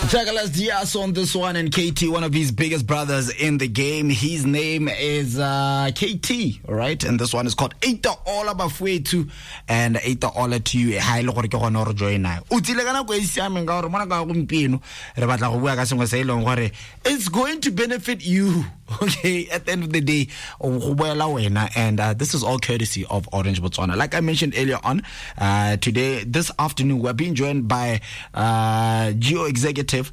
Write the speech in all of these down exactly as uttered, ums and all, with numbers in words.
Douglas Diaz on this one, and K T, one of his biggest brothers in the game. His name is uh, K T, all right? And this one is called Eita Ola Bafwetu, and Eita Ola to you. Hi, lo gore ke gona re join na. Utsile kana go isiame nga gore mona ka go mpino. Re batla go bua ka sengwe se ileng gore it's going to benefit you. Okay, at the end of the day, and uh, this is all courtesy of Orange Botswana. Like I mentioned earlier on, uh, today, this afternoon, we're being joined by uh, Geo Executive.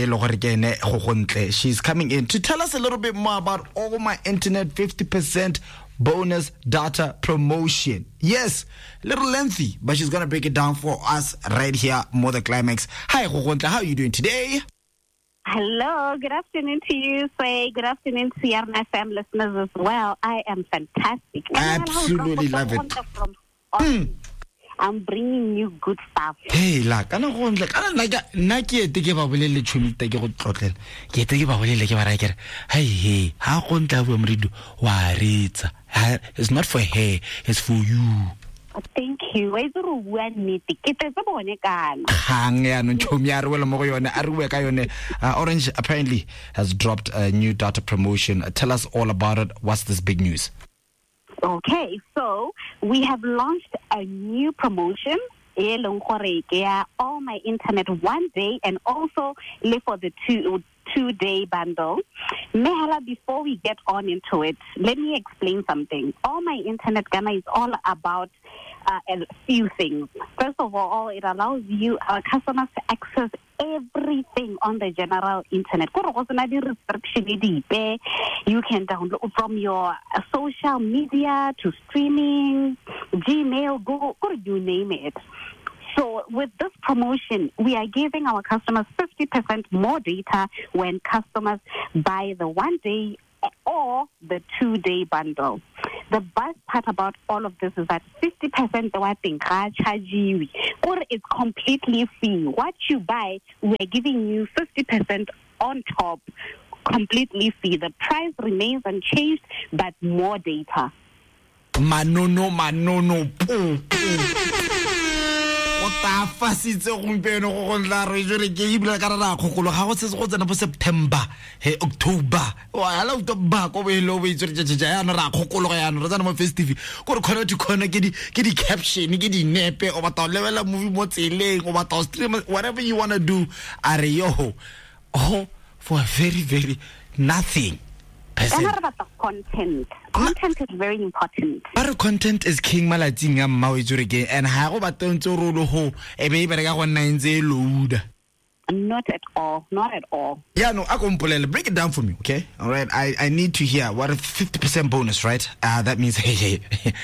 She's coming in to tell us a little bit more about All My Internet fifty percent bonus data promotion. Yes, a little lengthy, but she's going to break it down for us right here, More The Climax. Hi, how are you doing today? Hello, good afternoon to you, Sway. Good afternoon to your F M listeners as well. I am fantastic. Absolutely love it. From mm. I'm bringing you good stuff. Hey, la kana go ntla kana nna nna ke ete ke ba bolele tshumi te ke go tlotlela. Ke ete ke ba bolele ke ba ra kere. Hey hey, ha go ntla bo mridu wa ritsa. It's not for her, it's for you. Thank you. Why do you want me to get a bonnet? Orange apparently has dropped a new data promotion. Tell us all about it. What's this big news? Okay, so we have launched a new promotion. All My Internet one day, and also live for the two two day bundle. Mehala, before we get on into it, let me explain something. All My Internet Ghana is all about uh, a few things. First of all, it allows you, our customers, to access everything on the general internet. You can download from your social media to streaming, Gmail, Google, you name it. So with this promotion, we are giving our customers fifty percent more data when customers buy the one day or the two day bundle. The best part about all of this is that fifty percent of what they charge you, or it's completely free. What you buy, we're giving you fifty percent on top, completely free. The price remains unchanged, but more data. Manono, manono, poo, poo. Ota fasitse gompeno go ntla re jore ke ibla ka rara khokolo ga go se go tsena bo September he October wa hala October go be lo be tsere tja ya na ra khokolo ga ya na re tsana mo festive go re khona di khona ke di ke di caption ke di nepe o batla level movie mo tseleng o batla stream whatever you want to do are yo oh for a very very nothing. Content. Content is very important. But content is king malating am mawitsure and ha go batontsho rolo ho e be ibere ka go nna ntse load. Not at all. Not at all. Yeah, no, I can break it down for me, okay? All right. I, I need to hear what a fifty percent bonus, right? Uh, that means hey hey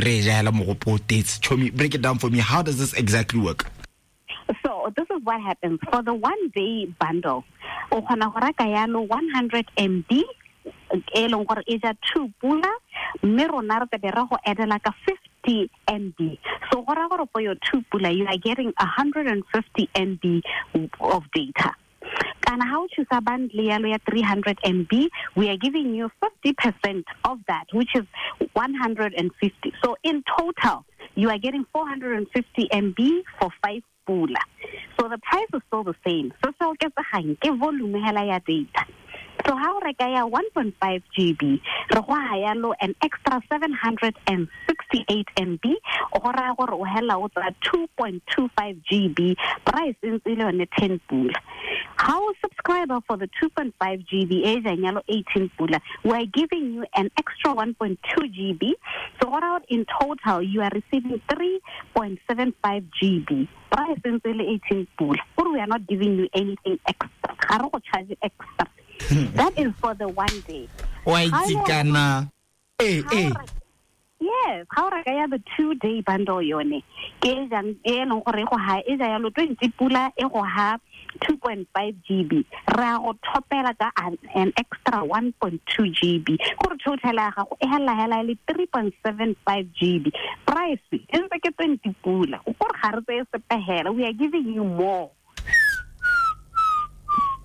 the break it down for me. How does this exactly work? So this is what happens. For the one day bundle, o khona go reka yalo one hundred megabytes e leng gore e ja two pula mme rona re tla go add like a fifty megabytes. So gora gore for your two pula you are getting one hundred fifty megabytes of data. And how choose a bundle yalo ya three hundred megabytes, we are giving you fifty percent of that, which is one hundred fifty. So in total you are getting four hundred fifty megabytes for five pula. So the price is still the same. So so ke ke volume hela ya data. So how regaya one point five gigabytes, re an extra seven hundred sixty-eight megabytes, or go hela o two point two five gigabytes, price in ten pula. How a subscriber for the two point five gigabytes is eighteen pula, we're giving you an extra one point two gigabytes. So what out in total you are receiving three point seven five gigabytes. Price in eighteen pula. Or we are not giving you anything extra. I don't charge you extra. That is for the one day. Why Tikana? Hey, hey. Yes, how regaya the two day bundle yone. Ke jang e no gore go ha e ja yalo twenty pula e go ha two point five gigabytes. Ra go topela ka an extra one point two gigabytes. Go total ya go e hela hela le three point seven five gigabytes. Price in the twenty pula. O go ga re tse se pehela, we are giving you more. Bana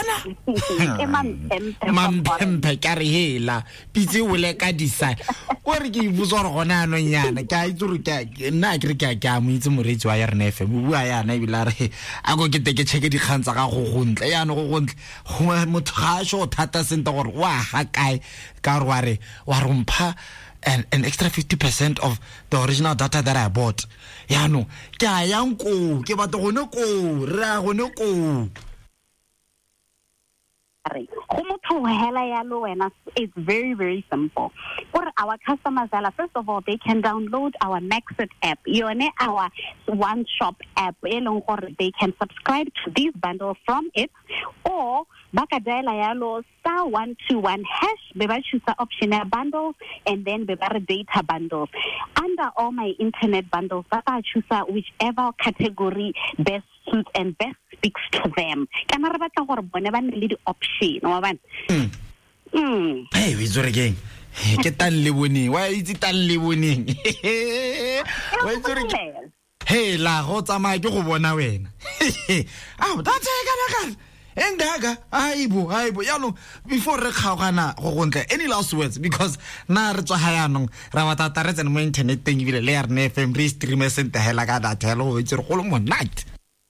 mampempe ka re hela pitse o le ka disa o re ke botsa re gona no nyana ka itse re ka nna ke re ka ka mo itse moretsi wa R N F mo bua yana e bila re a go ke teke cheke di khantsa ga go gontle yana go gontle go motho ga sho thata senta gore wa ha kae ka re wa re wa rompha an an extra fifty percent of the original data that I bought yano ke a yang ko ke batla go ne ko ra go ne ko it's very, very simple. For our customers, first of all, they can download our Maxit app. You know, our One Shop app. They can subscribe to these bundles from it, or bakadela yalo star one two one hash. Beba choose option bundles, and then beba data bundles. Under all my internet bundles, baba choose whichever category best suits and best speaks to them. Can I rabata gore bone ba le di option wa bana? Mm. Mm. Hey, we do it again. Ke tan le boning. Why is it tan le boning? Why do it? Hey, la go tsamaya ke go bona wena. Ah, that's it kana kana. Endaga, aibo, aibo. Yalo before re kgaogana go gontle. Any last words because na re tswa hayanong ra batla tare tsena mo internet teng ebile le R N F M re stream sente hela ka data hello go itse go lo mo night.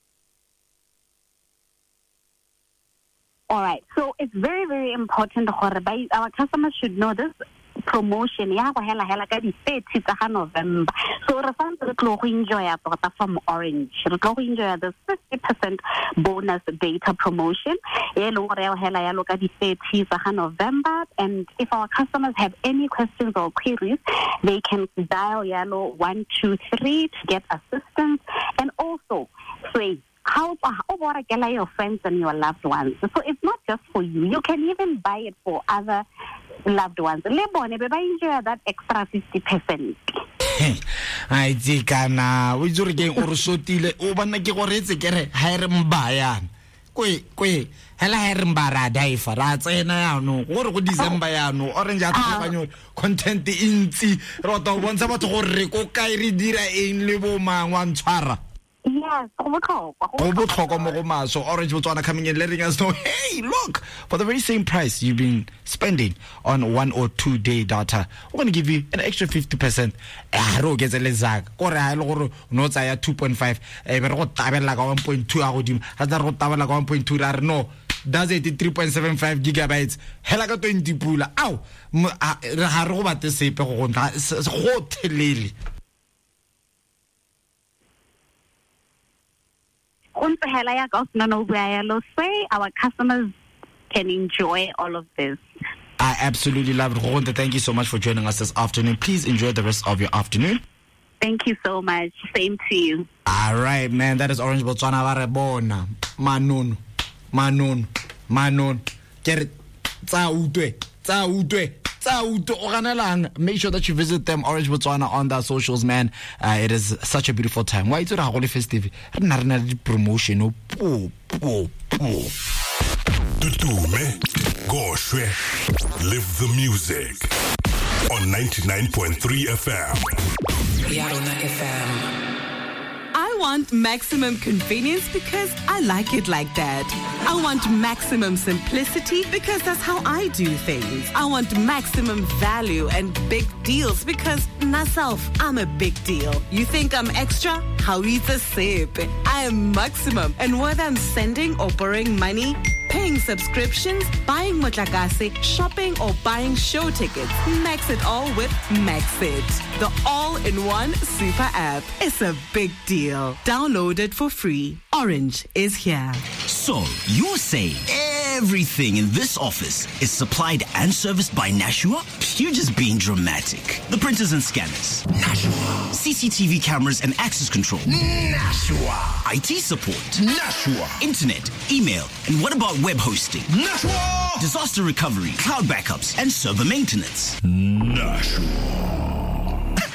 All right, so it's very, very important. Our customers should know this promotion. Yeah, hela hela ka di thirty tsa November. So re fanta re tlo go enjoy a tota from Orange. Re tlo go enjoy the fifty percent bonus data promotion. Yeah, lo re hela ya lo ka di thirty tsa November. And if our customers have any questions or queries, they can dial yalo one two three to get assistance. And also say how over your friends and your loved ones. So it's not just for you. You can even buy it for other loved ones. Lebone be ba enjoy that extra fifty percent. I tikana we jure ke o re sotile o bana ke go retse kere ha re mbaya kwe kwe hela ha re mbara daifa ra tsena yano gore go December yano Orange a tlhakanyo content intsi ro to bontsha batho gore re ko kae re dira eng le bo mangwa ntshwara. Yes, so Orange Botswana coming in letting us know, hey, look, for the very same price you've been spending on one or two day data, we're going to give you an extra fifty percent. Aro gets a lezag, or I no tsaya two point five, eh, but got tabel like one point two agodim, has that got tabel like one point two, no, does it three point seven five gigabytes, helaga twenty pula, ow, Haroba the same, hotelily. Say our customers can enjoy all of this. I absolutely love it. Thank you so much for joining us this afternoon. Please enjoy the rest of your afternoon. Thank you so much. Same to you. All right, man. That is Orange Botswana. Varebona. Manon. Manon. Manon. Get it. Tsa utwe. Tsa utwe. Make sure that you visit them, Orange Botswana, on their socials, man. Uh, it is such a beautiful time. Why is it a holy festive? Promotion. Oh, po, po, po. Tutume, Goshwe, live the music on ninety-nine point three F M. Yarona F M. I want maximum convenience because I like it like that. I want maximum simplicity because that's how I do things. I want maximum value and big deals because myself, I'm a big deal. You think I'm extra? How eats a sip? I am maximum. And whether I'm sending or borrowing money, paying subscriptions, buying motlakase, shopping or buying show tickets, max it all with Maxit. The all-in-one super app. It's a big deal. Download it for free. Orange is here. So, you're saying everything in this office is supplied and serviced by Nashua? You're just being dramatic. The printers and scanners. Nashua. C C T V cameras and access control. Nashua. I T support. Nashua. Internet, email, and what about web hosting? Nashua. Disaster recovery, cloud backups, and server maintenance. Nashua.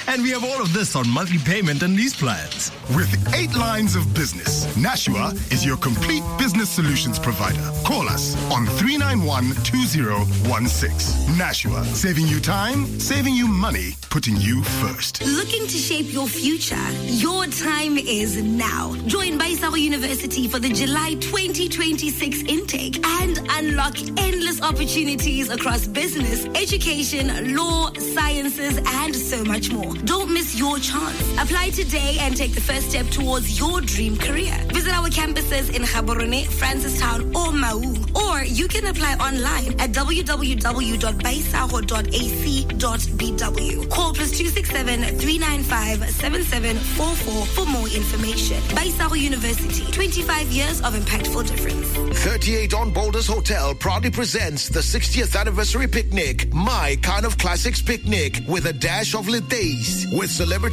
And we have all of this on monthly payment and lease plans. With eight lines of business, Nashua is your complete business solutions provider. Call us on three nine one, two zero one six. Nashua, saving you time, saving you money, putting you first. Looking to shape your future? Your time is now. Join Baisago University for the July twenty twenty-six intake and unlock endless opportunities across business, education, law, sciences, and so much more. Don't miss your chance. Apply today and take the first step towards your dream career. Visit our campuses in Gaborone, Francistown, or Maun. Or you can apply online at w w w dot baisago dot a c dot b w. Call plus two six seven, three nine five, seven seven four four for more information. Baisago University, twenty-five years of impactful difference. thirty-eight on Boulders Hotel proudly presents the sixtieth anniversary picnic, My Kind of Classics Picnic, with a dash of Litaste, with celebrity